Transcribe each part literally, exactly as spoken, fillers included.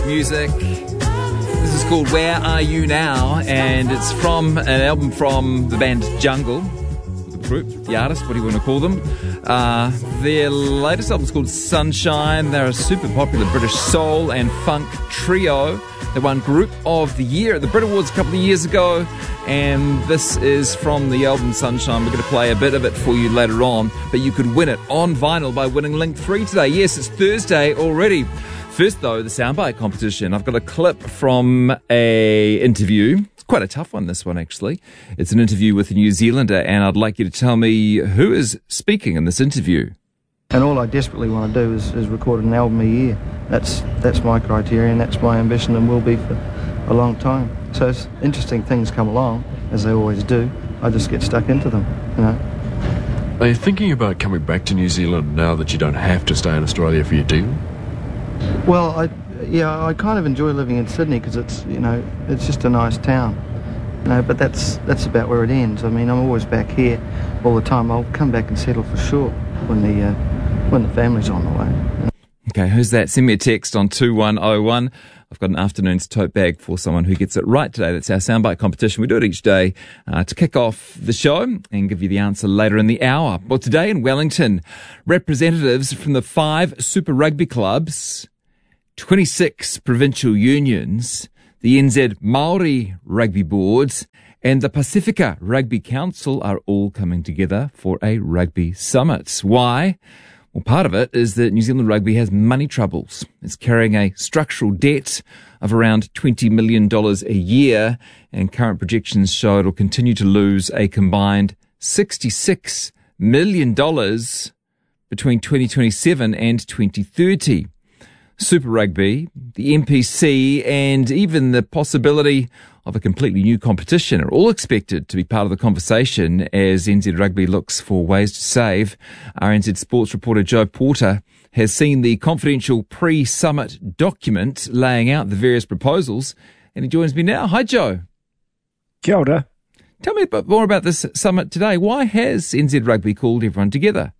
Music. This is called Where Are You Now? And it's from an album from the band Jungle, the group, the artist, what do you want to call them? Uh, their latest album is called Sunshine. They're a super popular British soul and funk trio. They won Group of the Year at the Brit Awards a couple of years ago. And this is from the album Sunshine. We're going to play a bit of it for you later on. But you could win it on vinyl by winning Link three today. Yes, it's Thursday already. First, though, the soundbite competition. I've got a clip from a interview. It's quite a tough one, this one, actually. It's an interview with a New Zealander, and I'd like you to tell me who is speaking in this interview. And all I desperately want to do is, is record an album a year. That's that's my criteria, and that's my ambition, and will be for a long time. So it's interesting things come along, as they always do. I just get stuck into them, you know. Are you thinking about coming back to New Zealand now that you don't have to stay in Australia for your deal? Well, I, yeah, I kind of enjoy living in Sydney because it's, you know, it's just a nice town. You know, but that's that's about where it ends. I mean, I'm always back here all the time. I'll come back and settle for sure when the uh, when the family's on the way. Okay, who's that? Send me a text on two one oh one. I've got an afternoon's tote bag for someone who gets it right today. That's our soundbite competition. We do it each day uh, to kick off the show and give you the answer later in the hour. Well, today in Wellington, representatives from the five Super Rugby clubs, twenty-six provincial unions, the N Z Māori Rugby Boards and the Pacifica Rugby Council are all coming together for a rugby summit. Why? Well, part of it is that New Zealand Rugby has money troubles. It's carrying a structural debt of around twenty million dollars a year, and current projections show it'll continue to lose a combined sixty-six million dollars between twenty twenty-seven and twenty thirty. Super Rugby, the M P C, and even the possibility of a completely new competition are all expected to be part of the conversation as N Z Rugby looks for ways to save. Our N Z Sports reporter Joe Porter has seen the confidential pre-summit document laying out the various proposals, and he joins me now. Hi, Joe. Kia ora. Tell me a bit more about this summit today. Why has N Z Rugby called everyone together?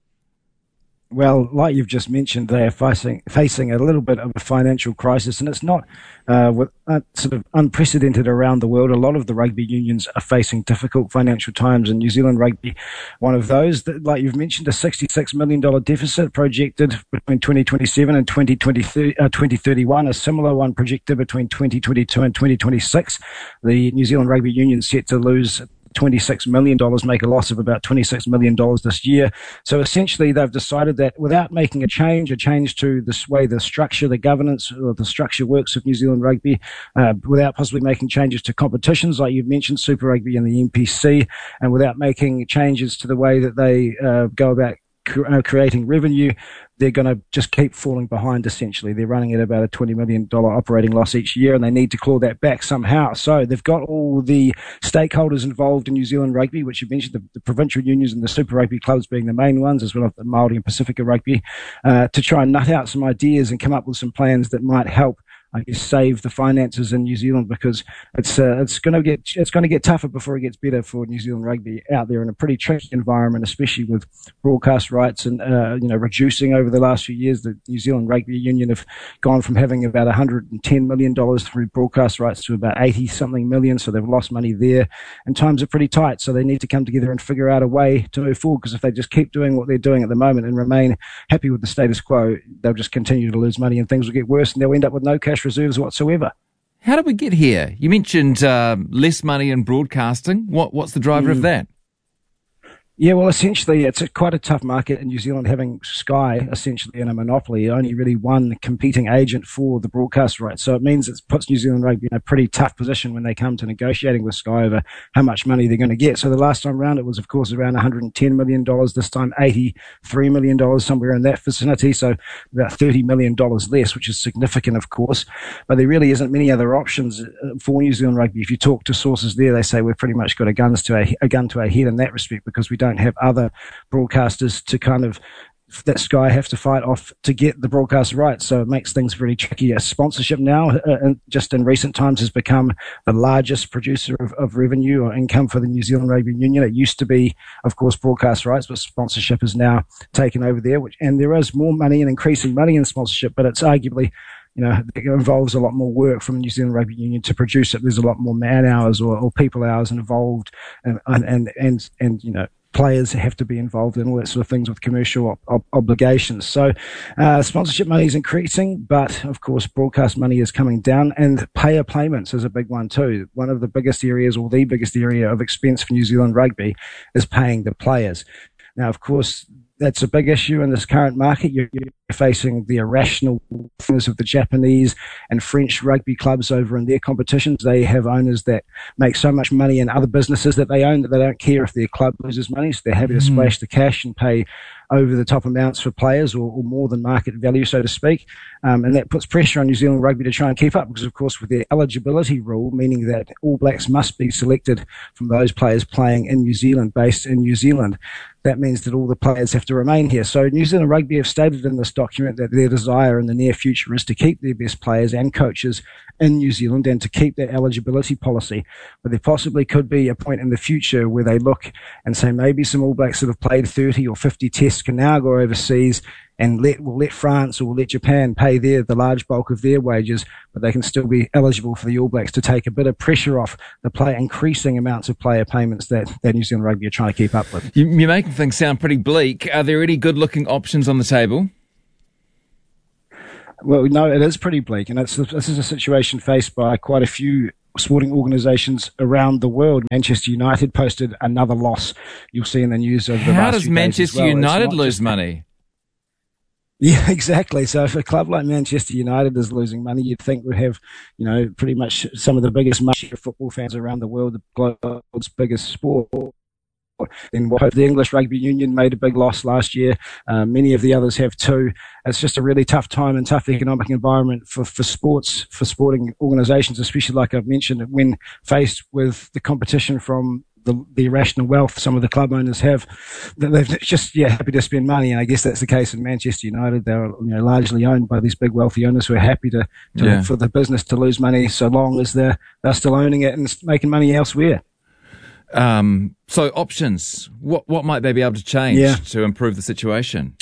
Well, like you've just mentioned, they are facing facing a little bit of a financial crisis, and it's not uh, with, uh, sort of unprecedented around the world. A lot of the rugby unions are facing difficult financial times, and New Zealand Rugby, one of those. That, like you've mentioned, a sixty-six million dollars deficit projected between twenty twenty-seven and twenty thirty-one, a similar one projected between twenty twenty-two and twenty twenty-six. The New Zealand Rugby Union set to lose twenty-six million dollars, make a loss of about twenty-six million dollars this year. So essentially they've decided that without making a change, a change to this way the structure, the governance or the structure works of New Zealand Rugby, uh, without possibly making changes to competitions like you've mentioned, Super Rugby and the M P C, and without making changes to the way that they uh, go about creating revenue, they're going to just keep falling behind, essentially. They're running at about a twenty million dollars operating loss each year, and they need to claw that back somehow. So they've got all the stakeholders involved in New Zealand Rugby, which you mentioned, the, the provincial unions and the Super Rugby clubs being the main ones, as well as the Māori and Pacifica Rugby, uh, to try and nut out some ideas and come up with some plans that might help, I guess, save the finances in New Zealand, because it's uh, it's going to get it's going to get tougher before it gets better for New Zealand Rugby out there in a pretty tricky environment, especially with broadcast rights and uh, you know reducing over the last few years. The New Zealand Rugby Union have gone from having about one hundred ten million dollars through broadcast rights to about eighty something million, so they've lost money there, and times are pretty tight. So they need to come together and figure out a way to move forward, because if they just keep doing what they're doing at the moment and remain happy with the status quo, they'll just continue to lose money and things will get worse, and they'll end up with no cash reserves whatsoever. How did we get here? You mentioned uh, less money in broadcasting. What What's the driver mm. of that? Yeah, well, essentially, it's a, quite a tough market in New Zealand, having Sky essentially in a monopoly, only really one competing agent for the broadcast rights. So it means it puts New Zealand Rugby in a pretty tough position when they come to negotiating with Sky over how much money they're going to get. So the last time round, it was, of course, around one hundred ten million dollars. This time, eighty-three million dollars, somewhere in that vicinity. So about thirty million dollars less, which is significant, of course. But there really isn't many other options for New Zealand Rugby. If you talk to sources there, they say we've pretty much got a, guns to a, a gun to our head in that respect, because we don't have other broadcasters to kind of that Sky have to fight off to get the broadcast rights. So it makes things really tricky. A sponsorship now, uh, and just in recent times, has become the largest producer of, of revenue or income for the New Zealand Rugby Union. It used to be, of course, broadcast rights, but sponsorship is now taken over there, which, and there is more money and increasing money in sponsorship, but it's arguably you know, it involves a lot more work from the New Zealand Rugby Union to produce it. There's a lot more man hours or, or people hours involved, and and and and you know, players have to be involved in all that sort of things with commercial ob- ob- obligations. So uh, sponsorship money is increasing, but of course broadcast money is coming down, and payer payments is a big one too. One of the biggest areas, or the biggest area of expense for New Zealand Rugby, is paying the players. Now, of course, that's a big issue in this current market. You're, you're facing the irrational things of the Japanese and French rugby clubs over in their competitions. They have owners that make so much money in other businesses that they own that they don't care if their club loses money, so they're happy to splash the cash and pay over the top amounts for players, or, or more than market value, so to speak. Um, and that puts pressure on New Zealand Rugby to try and keep up, because, of course, with their eligibility rule, meaning that All Blacks must be selected from those players playing in New Zealand, based in New Zealand, that means that all the players have to remain here. So New Zealand Rugby have stated in this document that their desire in the near future is to keep their best players and coaches in New Zealand and to keep that eligibility policy. But there possibly could be a point in the future where they look and say maybe some All Blacks that have played thirty or fifty tests can now go overseas and let will let France or will let Japan pay their the large bulk of their wages, but they can still be eligible for the All Blacks to take a bit of pressure off the play, increasing amounts of player payments that, that New Zealand Rugby are trying to keep up with. You, you're making things sound pretty bleak. Are there any good-looking options on the table? Well, no, it is pretty bleak, and it's, this is a situation faced by quite a few sporting organisations around the world. Manchester United posted another loss. You'll see in the news over the How last does few days as Manchester well. United lose just, money? Yeah, exactly. So if a club like Manchester United is losing money, you'd think we'd have, you know, pretty much some of the biggest money football fans around the world, the globe's biggest sport. Then the English Rugby Union made a big loss last year. Uh, many of the others have too. It's just a really tough time and tough economic environment for, for sports, for sporting organisations, especially like I've mentioned, when faced with the competition from the, the irrational wealth some of the club owners have, that they're just yeah happy to spend money. And I guess that's the case in Manchester United. They're you know largely owned by these big wealthy owners who are happy to, to yeah. for the business to lose money so long as they're they're still owning it and making money elsewhere. Um, so options, what what might they be able to change yeah. to improve the situation?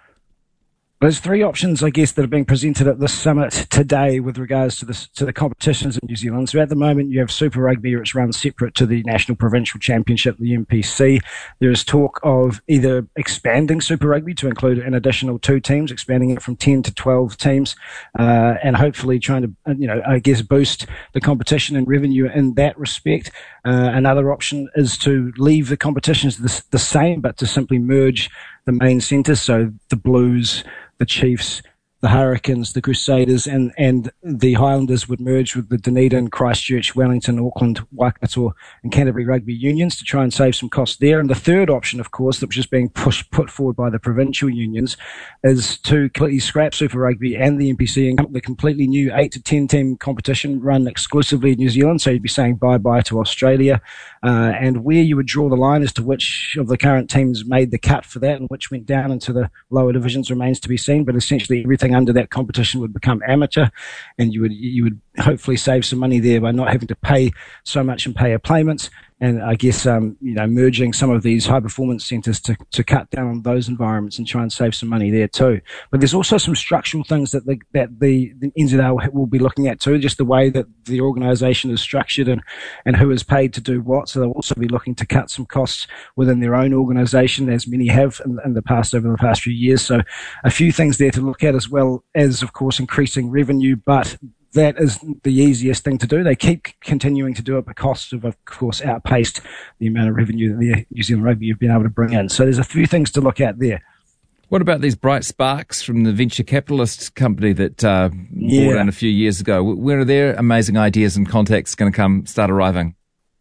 There's three options, I guess, that are being presented at this summit today with regards to the, to the competitions in New Zealand. So at the moment, you have Super Rugby, which runs separate to the National Provincial Championship, the N P C. There is talk of either expanding Super Rugby to include an additional two teams, expanding it from ten to twelve teams, uh, and hopefully trying to, you know, I guess, boost the competition and revenue in that respect. Uh, another option is to leave the competitions the, the same, but to simply merge the main centres, so the Blues, the Chiefs, the Hurricanes, the Crusaders, and, and the Highlanders would merge with the Dunedin, Christchurch, Wellington, Auckland, Waikato, and Canterbury Rugby Unions to try and save some costs there. And the third option, of course, which is being pushed put forward by the provincial unions, is to completely scrap Super Rugby and the N P C and the completely new eight to ten team competition run exclusively in New Zealand. So you'd be saying bye bye to Australia. Uh, and where you would draw the line as to which of the current teams made the cut for that and which went down into the lower divisions remains to be seen. But essentially everything under that competition would become amateur, and you would you would hopefully save some money there by not having to pay so much in payer payments. And I guess, um, you know, merging some of these high performance centres to, to cut down on those environments and try and save some money there too. But there's also some structural things that the, that the, the N Z L will be looking at too, just the way that the organisation is structured and, and who is paid to do what. So they'll also be looking to cut some costs within their own organisation, as many have in, in the past, over the past few years. So a few things there to look at, as well as, of course, increasing revenue, but that is the easiest thing to do. They keep continuing to do it, but costs have, of course, outpaced the amount of revenue that the New Zealand Rugby have been able to bring in. So there's a few things to look at there. What about these bright sparks from the venture capitalist company that uh, yeah. bought in a few years ago? Where are their amazing ideas and contacts going to come start arriving?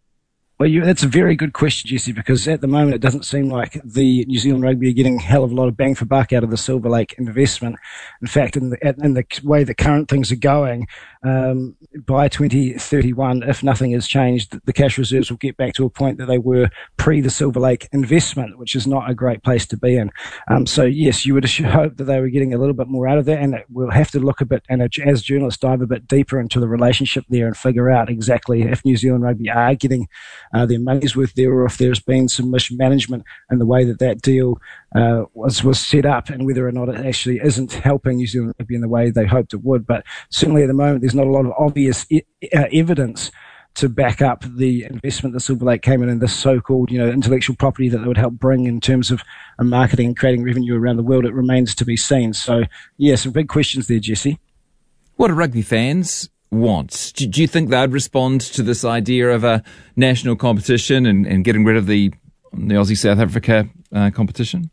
Well, you, that's a very good question, Jesse, because at the moment it doesn't seem like the New Zealand Rugby are getting a hell of a lot of bang for buck out of the Silver Lake investment. In fact, in the, in the way the current things are going, um, by twenty thirty-one, if nothing has changed, the cash reserves will get back to a point that they were pre the Silver Lake investment, which is not a great place to be in. Um, so, yes, you would hope that they were getting a little bit more out of that, and we'll have to look a bit, and as journalists dive a bit deeper into the relationship there and figure out exactly if New Zealand Rugby are getting uh, their money's worth there, or if there's been some mismanagement in the way that that deal uh, was was set up, and whether or not it actually isn't helping New Zealand rugby in the way they hoped it would. But certainly at the moment, there's not a lot of obvious e- uh, evidence to back up the investment that Silver Lake came in in this so-called, you know, intellectual property that they would help bring in terms of uh, marketing and creating revenue around the world. It remains to be seen. So, yeah, some big questions there, Jesse. What do rugby fans want? Do, do you think they'd respond to this idea of a national competition and, and getting rid of the the Aussie-South Africa uh, competition?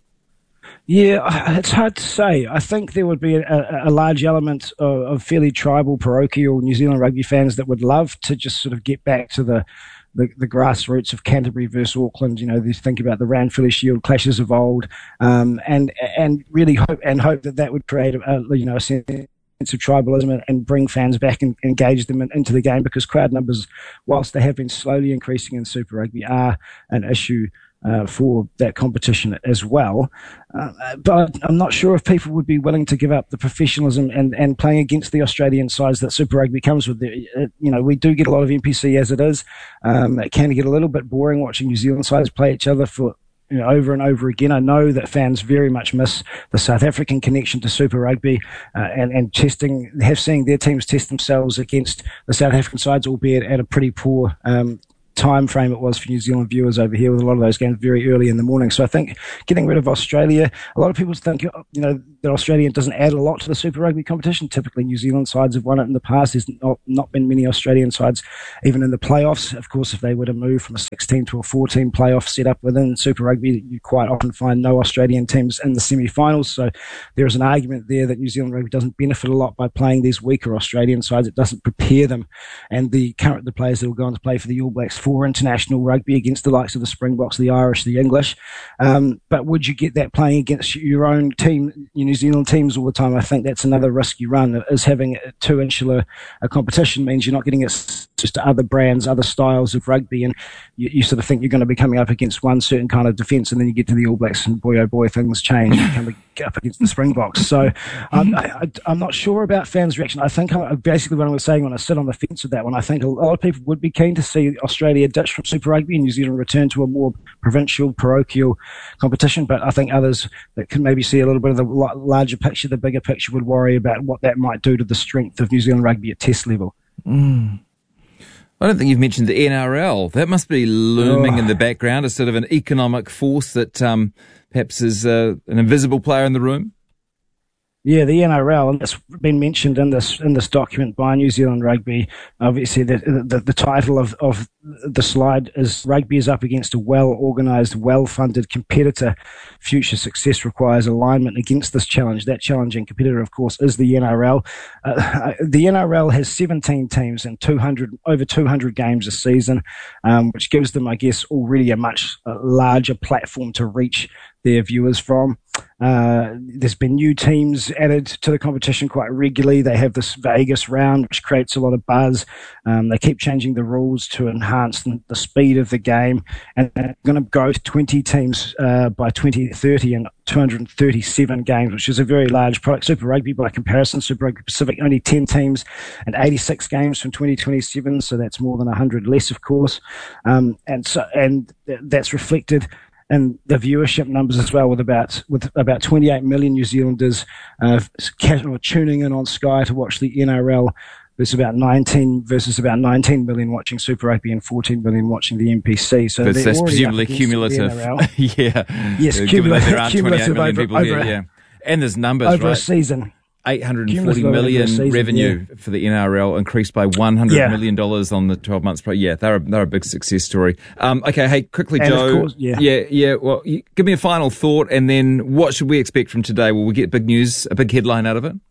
Yeah, it's hard to say. I think there would be a, a large element of, of fairly tribal, parochial New Zealand rugby fans that would love to just sort of get back to the, the, the grassroots of Canterbury versus Auckland. You know, they think about the Ranfurly Shield clashes of old, um, and and really hope and hope that that would create a, you know a sense of tribalism and, and bring fans back and engage them in, into the game, because crowd numbers, whilst they have been slowly increasing in Super Rugby, are an issue Uh, for that competition as well. Uh, but I'm not sure if people would be willing to give up the professionalism and, and playing against the Australian sides that Super Rugby comes with. It, you know, we do get a lot of N P C as it is. Um, it can get a little bit boring watching New Zealand sides play each other for you know, over and over again. I know that fans very much miss the South African connection to Super Rugby uh, and, and testing, have seen their teams test themselves against the South African sides, albeit at a pretty poor um time frame it was for New Zealand viewers over here, with a lot of those games very early in the morning. So I think getting rid of Australia, a lot of people think, you know, that Australia doesn't add a lot to the Super Rugby competition. Typically New Zealand sides have won it in the past. There's not, not been many Australian sides even in the playoffs. Of course, if they were to move from a sixteen to a fourteen playoff setup within Super Rugby, you quite often find no Australian teams in the semi-finals. So there is an argument there that New Zealand Rugby doesn't benefit a lot by playing these weaker Australian sides. It doesn't prepare them. And the current the players that will go on to play for the All Blacks for international rugby against the likes of the Springboks, the Irish, the English. Um, but would you get that playing against your own team, your New Zealand teams all the time? I think that's another risk you run, is having a too insular a competition means you're not getting it just to other brands, other styles of rugby, and you, you sort of think you're going to be coming up against one certain kind of defence, and then you get to the All Blacks and boy oh boy, things change. You come up against the Springboks. So um, I, I, I'm not sure about fans' reaction. I think I, basically what I was saying when I sit on the fence with that one, I think a lot of people would be keen to see Australia ditch from Super Rugby and New Zealand return to a more provincial, parochial competition, but I think others that can maybe see a little bit of the larger picture, the bigger picture, would worry about what that might do to the strength of New Zealand rugby at test level. Mm. I don't think you've mentioned the N R L. That must be looming oh. in the background as sort of an economic force that um, perhaps is uh, an invisible player in the room. Yeah, the N R L, and it's been mentioned in this in this document by New Zealand Rugby. Obviously, the the, the title of, of the slide is "Rugby is up against a well-organised, well-funded competitor. Future success requires alignment against this challenge." That challenging competitor, of course, is the N R L. Uh, the N R L has seventeen teams and two hundred over two hundred games a season, um, which gives them, I guess, already a much uh, larger platform to reach their viewers from. Uh, there's been new teams added to the competition quite regularly. They have this Vegas round, which creates a lot of buzz. Um, they keep changing the rules to enhance the, the speed of the game, and they're going to go to twenty teams uh, by twenty thirty and two hundred thirty-seven games, which is a very large product. Super Rugby, by comparison, Super Rugby Pacific, only ten teams and eighty-six games from twenty twenty-seven, so that's more than one hundred less, of course. Um, and so, and that's reflected and the viewership numbers as well, with about with about twenty-eight million New Zealanders uh, tuning in on Sky to watch the N R L. There's about nineteen versus about nineteen million watching Super Rugby and fourteen million watching the N P C. So that's, that's presumably cumulative. yeah. Yes, uh, cumulative. There aren't cumulative over, people over, here, yeah. And there's numbers, over right? a season. eight hundred forty million season, yeah. revenue for the N R L, increased by one hundred yeah. million dollars on the twelve months. Yeah, they're a, they're a big success story. Um, okay, hey, quickly, and Joe. Of course, yeah. yeah, yeah. Well, you, give me a final thought, and then what should we expect from today? Will we get big news, a big headline out of it?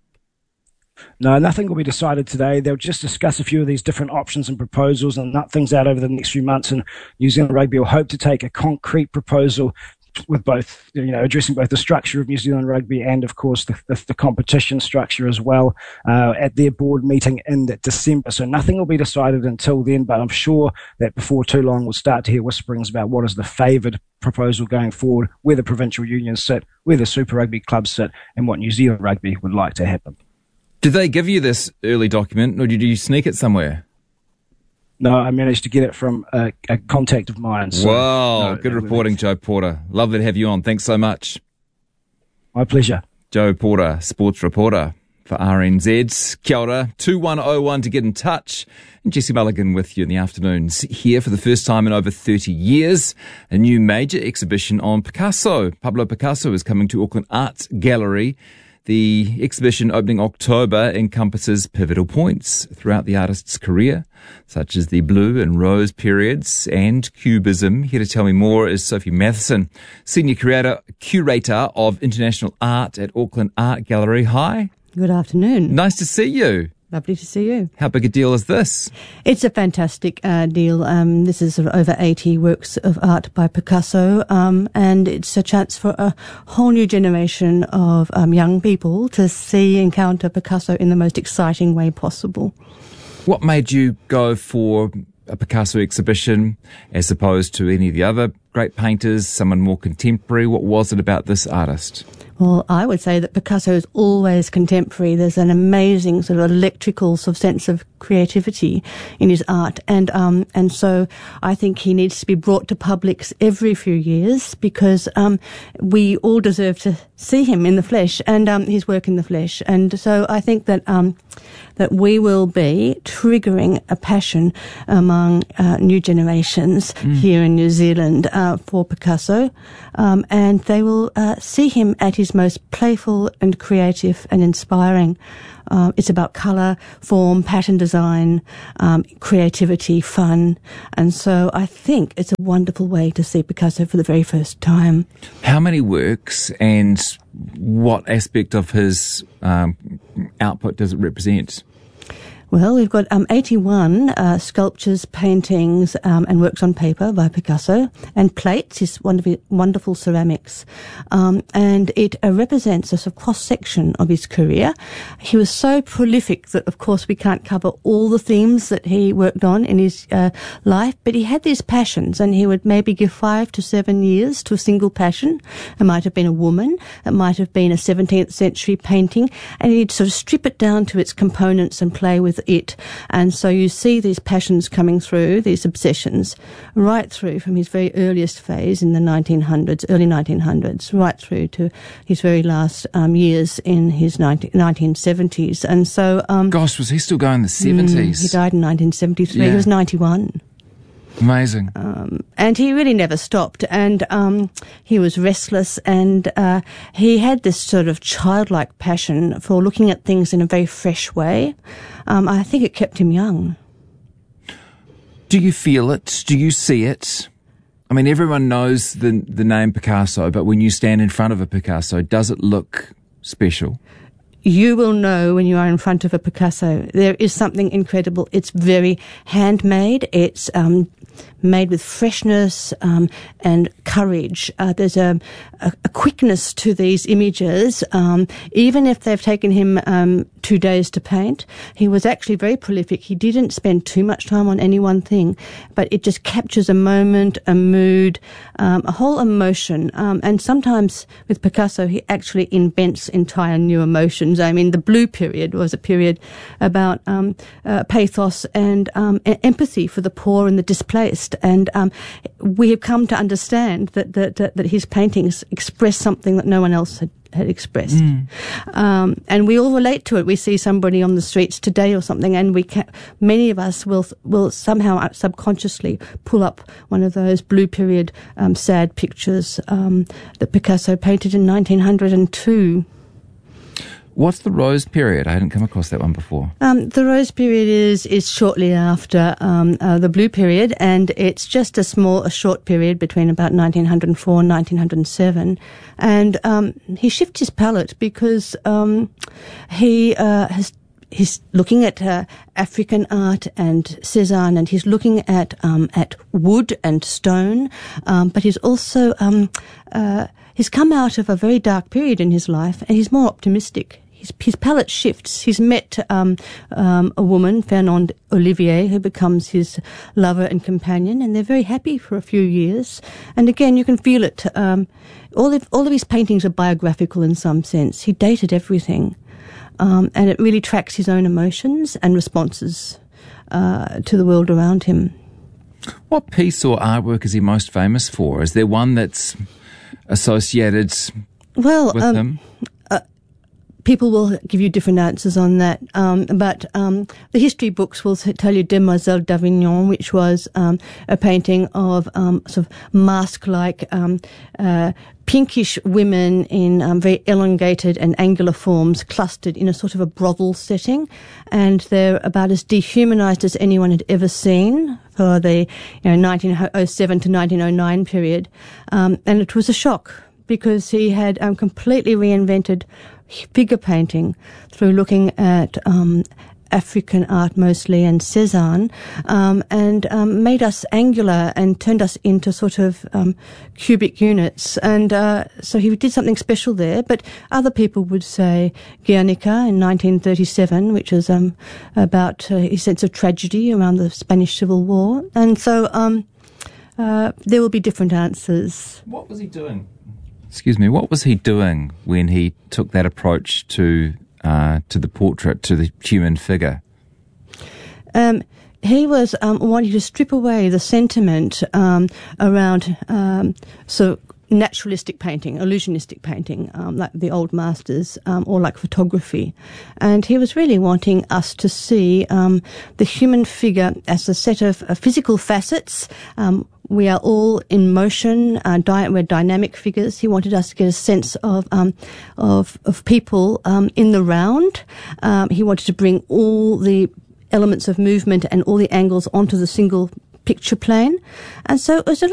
No, nothing will be decided today. They'll just discuss a few of these different options and proposals and nut things out over the next few months. And New Zealand Rugby will hope to take a concrete proposal with both, you know, addressing both the structure of New Zealand Rugby and, of course, the, the, the competition structure as well uh, at their board meeting in December. So nothing will be decided until then, but I'm sure that before too long we'll start to hear whisperings about what is the favoured proposal going forward, where the provincial unions sit, where the Super Rugby clubs sit, and what New Zealand Rugby would like to happen. Did they give you this early document, or did you sneak it somewhere? No, I managed to get it from a, a contact of mine. So, wow, no, good reporting, Joe Porter. Lovely to have you on. Thanks so much. My pleasure. Joe Porter, sports reporter for R N Z. Kia ora, two one oh one to get in touch. And Jesse Mulligan with you in the afternoons here for the first time in over thirty years. A new major exhibition on Picasso. Pablo Picasso is coming to Auckland Arts Gallery. The exhibition, opening October, encompasses pivotal points throughout the artist's career, such as the blue and rose periods and cubism. Here to tell me more is Sophie Matheson, Senior Curator, Curator of International Art at Auckland Art Gallery. Hi. Good afternoon. Nice to see you. Lovely to see you. How big a deal is this? It's a fantastic uh, deal. Um, this is sort of over eighty works of art by Picasso, um, and it's a chance for a whole new generation of um, young people to see, encounter Picasso in the most exciting way possible. What made you go for a Picasso exhibition as opposed to any of the other great painters, someone more contemporary? What was it about this artist? Well, I would say that Picasso is always contemporary. There's an amazing sort of electrical sort of sense of creativity in his art. And, um, and so I think he needs to be brought to publics every few years because, um, we all deserve to see him in the flesh and, um, his work in the flesh. And so I think that, um, that we will be triggering a passion among, uh, new generations mm. here in New Zealand, uh, for Picasso. Um, and they will, uh, see him at his most playful and creative and inspiring. Uh, it's about colour, form, pattern design, um, creativity, fun. And so I think it's a wonderful way to see Picasso for the very first time. How many works and what aspect of his um, output does it represent? Well, we've got um, eighty-one uh, sculptures, paintings, um, and works on paper by Picasso, and plates, his wonderful, wonderful ceramics. Um, and it uh, represents a sort of cross-section of his career. He was so prolific that, of course, we can't cover all the themes that he worked on in his uh, life, but he had these passions, and he would maybe give five to seven years to a single passion. It might have been a woman, it might have been a seventeenth century painting, and he'd sort of strip it down to its components and play with it. And so you see these passions coming through, these obsessions, right through from his very earliest phase in the nineteen hundreds, early nineteen hundreds, right through to his very last um, years in his nineteen seventies. And so... Um, Gosh, was he still going in the seventies? Mm, he died in nineteen seventy-three. Yeah. He was ninety-one. Amazing. Um, and he really never stopped, and um, he was restless, and uh, he had this sort of childlike passion for looking at things in a very fresh way. Um, I think it kept him young. Do you feel it? Do you see it? I mean, everyone knows the the name Picasso, but when you stand in front of a Picasso, does it look special? You will know when you are in front of a Picasso. There is something incredible. It's very handmade. It's um, made with freshness um, and courage. Uh, there's a, a, a quickness to these images. Um, even if they've taken him um, two days to paint, he was actually very prolific. He didn't spend too much time on any one thing, but it just captures a moment, a mood, um, a whole emotion. Um, and sometimes with Picasso, he actually invents entire new emotions. I mean, the blue period was a period about um, uh, pathos and um, e- empathy for the poor and the displaced. And um, we have come to understand that, that, that, that his paintings express something that no one else had, had expressed. Mm. Um, and we all relate to it. We see somebody on the streets today or something, and we ca- many of us will will somehow subconsciously pull up one of those blue period um, sad pictures um, that Picasso painted in nineteen oh two. What's the rose period? I hadn't come across that one before. Um, the rose period is is shortly after um, uh, the blue period, and it's just a small, a short period between about nineteen oh four and nineteen oh seven. And um, he shifts his palette because um, he uh, has. He's looking at uh, African art and Cezanne, and he's looking at um, at wood and stone, um, but he's also um, uh, he's come out of a very dark period in his life, and he's more optimistic. His, his palette shifts. He's met um, um, a woman, Fernande Olivier, who becomes his lover and companion, and they're very happy for a few years. And again, you can feel it. Um, all of all of his paintings are biographical in some sense. He dated everything. Um, and it really tracks his own emotions and responses uh, to the world around him. What piece or artwork is he most famous for? Is there one that's associated well, with um, him? People will give you different answers on that, um, but um, the history books will tell you Demoiselle d'Avignon, which was um, a painting of um, sort of mask-like um, uh, pinkish women in um, very elongated and angular forms clustered in a sort of a brothel setting, and they're about as dehumanized as anyone had ever seen for the you know nineteen oh seven to nineteen oh nine period, um, and it was a shock because he had um, completely reinvented figure painting through looking at um, African art mostly and Cézanne, um, and um, made us angular and turned us into sort of um, cubic units. And uh, so he did something special there. But other people would say Guernica in nineteen thirty-seven, which is um, about uh, his sense of tragedy around the Spanish Civil War. And so um, uh, there will be different answers. What was he doing? Excuse me, what was he doing when he took that approach to uh, to the portrait, to the human figure? Um, he was um, wanting to strip away the sentiment um, around um, so naturalistic painting, illusionistic painting, um, like the old masters, um, or like photography. And he was really wanting us to see um, the human figure as a set of uh, physical facets. Um, we are all in motion. Uh, di- we're dynamic figures. He wanted us to get a sense of um, of, of people um, in the round. Um, he wanted to bring all the elements of movement and all the angles onto the single picture plane. And so it was a